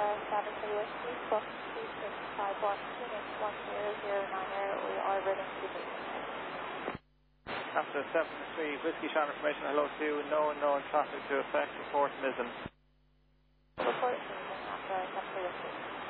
Saturday Whiskey, book 2651, unit 1009, we are ready to be. After 73 Whiskey Sean information, hello to you, no known traffic to affect, report Mizen. Report Mizen after 73 Whiskey.